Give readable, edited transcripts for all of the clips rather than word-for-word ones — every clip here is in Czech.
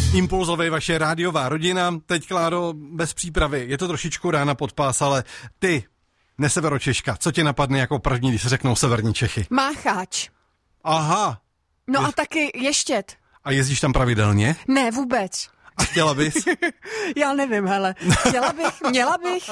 Impulzovej vaše rádiová rodina. Teď, Kláro, bez přípravy. Je to trošičku rána pod pás, ale ty, neseveročeška, co tě napadne jako první, když se řeknou severní Čechy? Mácháč. Aha. No a taky Ještěd. A jezdíš tam pravidelně? Ne, vůbec. A chtěla bys? Já nevím, hele. Měla bych.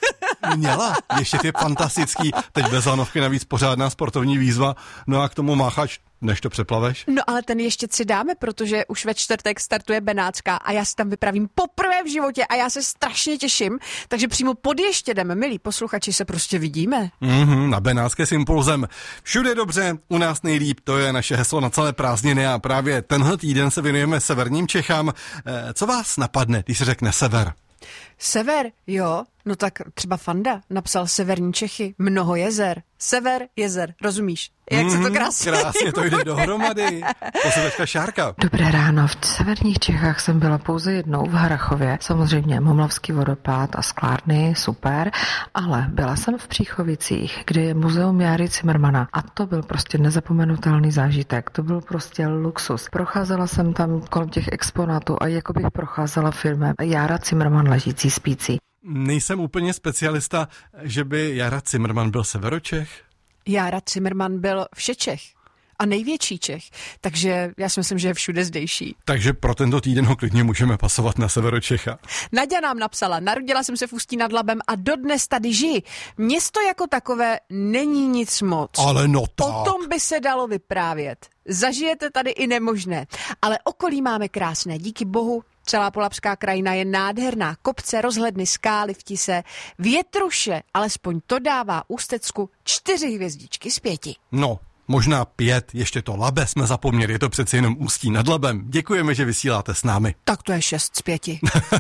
Měla. Ještěd je fantastický. Teď bez lanovky navíc pořádná sportovní výzva. No a k tomu máchač, než to přeplaveš? No ale ten Ještěd si dáme, protože už ve čtvrtek startuje Benátská a já si tam vypravím poprvé v životě a já se strašně těším. Takže přímo pod Ještědem, milí posluchači, se prostě vidíme. Na Benátské s Impulzem. Všude dobře, u nás nejlíp, to je naše heslo na celé prázdniny a právě tenhle týden se věnujeme severním Čechám. Co vás napadne, když se řekne sever? Sever, jo, no tak třeba Fanda napsal severní Čechy, mnoho jezer, sever, jezer, rozumíš? Jak se to krásně to jde dohromady. Posluchačka Šárka. Dobré ráno, v severních Čechách jsem byla pouze jednou v Harrachově, samozřejmě Momlavský vodopád a sklárny, super, ale byla jsem v Příchovicích, kde je muzeum Járy Cimrmana a to byl prostě nezapomenutelný zážitek, to byl prostě luxus. Procházela jsem tam kolem těch exponátů a jako bych procházela filmem Jára Cimrman ležící spící. Nejsem úplně specialista, že by Jára Cimrman byl severočech? Jára Cimrman byl všečech a největší Čech, takže já si myslím, že je všude zdejší. Takže pro tento týden ho klidně můžeme pasovat na severočecha. Naďa nám napsala, narodila jsem se v Ústí nad Labem a dodnes tady žiji. Město jako takové není nic moc. Ale no tak. O tom by se dalo vyprávět. Zažijete tady i nemožné. Ale okolí máme krásné, díky bohu. Celá Polabská krajina je nádherná. Kopce, rozhledny, skály v Tise, větruše, alespoň to dává Ústecku 4 hvězdičky z 5. No, možná 5, ještě to Labe jsme zapomněli, je to přeci jenom Ústí nad Labem. Děkujeme, že vysíláte s námi. Tak to je 6 z 5.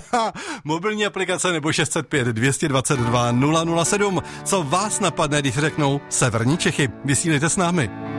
Mobilní aplikace nebo 605 222 007. Co vás napadne, když řeknou severní Čechy? Vysílejte s námi.